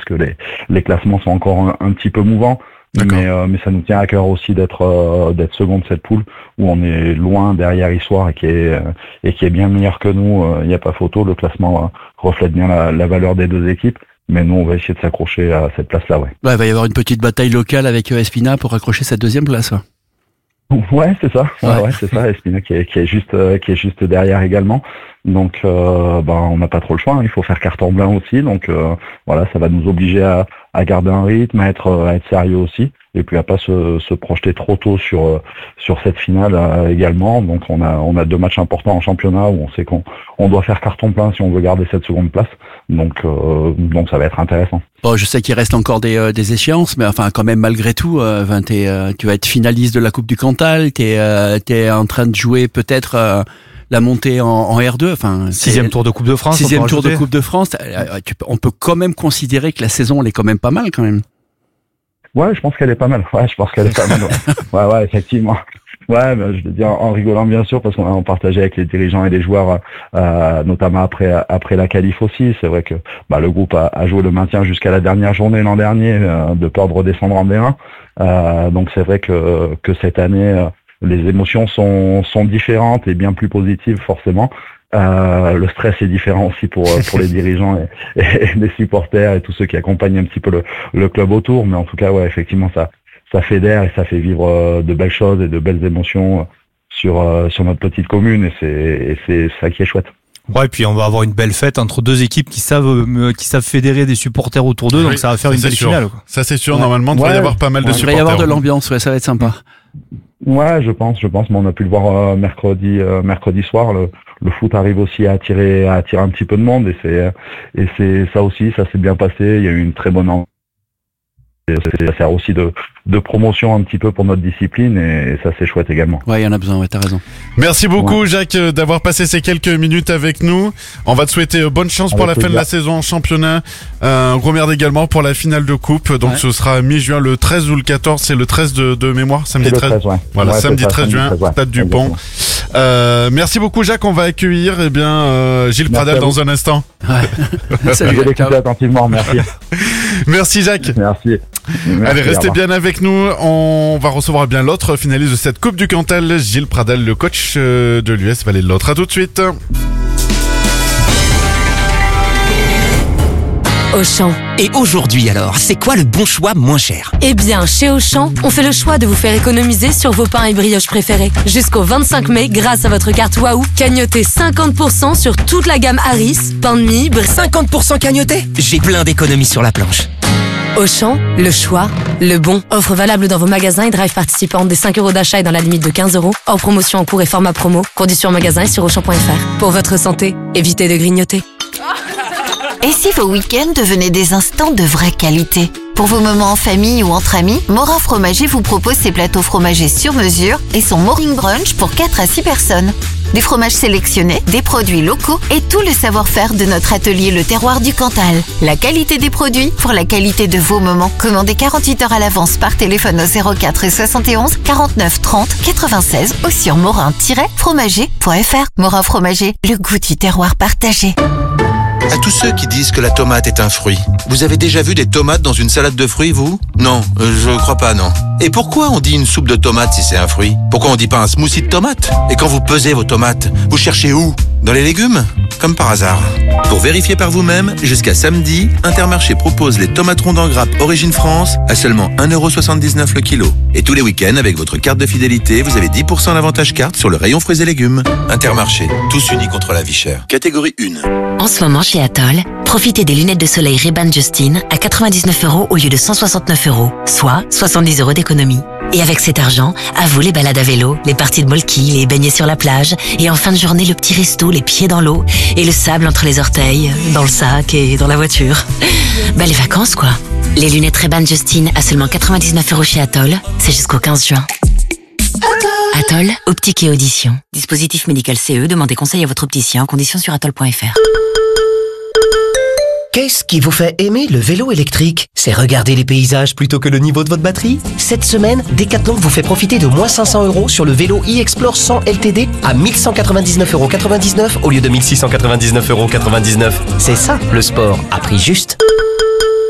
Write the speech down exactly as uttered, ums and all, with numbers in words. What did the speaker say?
que les, les classements sont encore un, un petit peu mouvants. Mais, euh, mais ça nous tient à cœur aussi d'être euh, d'être second de cette poule où on est loin derrière Issoire et qui est euh, et qui est bien meilleur que nous. Il n'y a pas photo. Le classement euh, reflète bien la, la valeur des deux équipes. Mais nous, on va essayer de s'accrocher à cette place-là, ouais. Ouais, il va y avoir une petite bataille locale avec Espina pour accrocher cette deuxième place. Ouais, ouais c'est ça. Ouais, ouais. ouais c'est ça. Espina qui est, qui est juste euh, qui est juste derrière également. Donc, euh, ben, on n'a pas trop le choix. Hein. Il faut faire carton blanc aussi. Donc, euh, voilà, ça va nous obliger à, à garder un rythme, à être, à être sérieux aussi, et puis à pas se, se projeter trop tôt sur sur cette finale euh, également. Donc, on a on a deux matchs importants en championnat où on sait qu'on on doit faire carton plein si on veut garder cette seconde place. Donc, euh, donc ça va être intéressant. Bon, je sais qu'il reste encore des euh, des échéances, mais enfin, quand même, malgré tout, euh, ben, t'es, euh, tu vas être finaliste de la Coupe du Cantal. T'es euh, t'es en train de jouer peut-être. Euh, la montée en, en R deux, enfin sixième tour de Coupe de France, sixième tour de Coupe de France. Tu peux, on peut quand même considérer que la saison elle est quand même pas mal quand même. Ouais, je pense qu'elle est pas mal. Ouais, je pense qu'elle est pas mal. Ouais, ouais, ouais effectivement. Ouais, ben, je le dis en, en rigolant bien sûr parce qu'on a partagé avec les dirigeants et les joueurs, euh, notamment après après la qualif aussi. C'est vrai que bah, le groupe a, a joué le maintien jusqu'à la dernière journée l'an dernier, euh, de peur de redescendre en B un. Euh, donc c'est vrai que que cette année. Euh, Les émotions sont, sont différentes et bien plus positives forcément. Euh, le stress est différent aussi pour pour les dirigeants et, et les supporters et tous ceux qui accompagnent un petit peu le, le club autour. Mais en tout cas, ouais, effectivement, ça ça fédère et ça fait vivre de belles choses et de belles émotions sur sur notre petite commune et c'est et c'est ça qui est chouette. Ouais, et puis on va avoir une belle fête entre deux équipes qui savent euh, qui savent fédérer des supporters autour d'eux, oui, donc ça va faire une belle sûr. finale, quoi. Ça c'est sûr, ouais. Normalement, il ouais. va y avoir pas mal ouais. de supporters. Il va y avoir de l'ambiance, ouais, ça va être sympa. Ouais, je pense, je pense, mais on a pu le voir euh, mercredi, euh, mercredi soir. Le, le foot arrive aussi à attirer, à attirer un petit peu de monde, et c'est, et c'est ça aussi, ça s'est bien passé. Il y a eu une très bonne ambiance. Ça sert aussi de, de promotion un petit peu pour notre discipline et ça c'est chouette également. Ouais, il y en a besoin, ouais, t'as raison. Merci beaucoup ouais. Jacques d'avoir passé ces quelques minutes avec nous. On va te souhaiter bonne chance avec pour la plaisir. fin de la saison en championnat. Euh, un gros merde également pour la finale de coupe. Donc ouais. ce sera mi-juin, le treize ou le quatorze, c'est le treize de, de mémoire, samedi treize. treize ouais. Voilà, ouais, samedi ça, treize juin, ouais. Stade du Pont. Euh, merci beaucoup Jacques, on va accueillir eh bien euh, Gilles merci Pradel dans un instant. Ouais. Salut, je vais l'écouter attentivement, merci. Merci Jacques. Merci. Merci. Allez, restez bien avec nous. On va recevoir bien l'autre finaliste de cette Coupe du Cantal, Gilles Pradel, le coach de l'U S Vallée de l'Autre. À tout de suite. Auchan. Et aujourd'hui alors, c'est quoi le bon choix moins cher ? Eh bien, chez Auchan, on fait le choix de vous faire économiser sur vos pains et brioches préférés. Jusqu'au vingt-cinq mai, grâce à votre carte Waouh, cagnotez cinquante pour cent sur toute la gamme Harris, pain de mie, br... cinquante pour cent cagnoté ? J'ai plein d'économies sur la planche. Auchan, le choix, le bon. Offre valable dans vos magasins et drive participants des cinq euros d'achat et dans la limite de quinze euros. Hors promotion en cours et format promo. Conditions en magasin et sur auchan point f r. Pour votre santé, évitez de grignoter. Et si vos week-ends devenaient des instants de vraie qualité ? Pour vos moments en famille ou entre amis, Morin Fromager vous propose ses plateaux fromagers sur mesure et son Morning Brunch pour quatre à six personnes. Des fromages sélectionnés, des produits locaux et tout le savoir-faire de notre atelier Le Terroir du Cantal. La qualité des produits pour la qualité de vos moments. Commandez quarante-huit heures à l'avance par téléphone au zéro quatre soixante et onze quarante-neuf trente quatre-vingt-seize ou sur morin tiret fromager point f r. Morin Fromager, le goût du terroir partagé. À tous ceux qui disent que la tomate est un fruit, vous avez déjà vu des tomates dans une salade de fruits, vous ? Non, euh, je crois pas, non. Et pourquoi on dit une soupe de tomate si c'est un fruit ? Pourquoi on dit pas un smoothie de tomate ? Et quand vous pesez vos tomates, vous cherchez où ? Dans les légumes ? Comme par hasard. Pour vérifier par vous-même, jusqu'à samedi, Intermarché propose les tomates rondes en grappe Origine France à seulement un euro soixante-dix-neuf le kilo. Et tous les week-ends, avec votre carte de fidélité, vous avez dix pour cent d'avantage carte sur le rayon fruits et légumes. Intermarché, tous unis contre la vie chère. Catégorie un. En ce moment, chez Atoll, profitez des lunettes de soleil Ray-Ban Justine à quatre-vingt-dix-neuf euros au lieu de cent soixante-neuf euros, soit soixante-dix euros d'économie. Et avec cet argent, à vous les balades à vélo, les parties de molki, les baignets sur la plage, et en fin de journée, le petit resto, les pieds dans l'eau, et le sable entre les orteils, dans le sac et dans la voiture. Bah les vacances quoi. Les lunettes Ray-Ban Justine à seulement quatre-vingt-dix-neuf euros chez Atoll, c'est jusqu'au quinze juin. Atoll, optique et audition. Dispositif médical C E, demandez conseil à votre opticien, conditions sur atoll point f r. Qu'est-ce qui vous fait aimer le vélo électrique ? C'est regarder les paysages plutôt que le niveau de votre batterie ? Cette semaine, Decathlon vous fait profiter de moins cinq cents euros sur le vélo e-Explore cent L T D à mille cent quatre-vingt-dix-neuf euros quatre-vingt-dix-neuf au lieu de mille six cent quatre-vingt-dix-neuf euros quatre-vingt-dix-neuf. C'est ça, le sport à prix juste.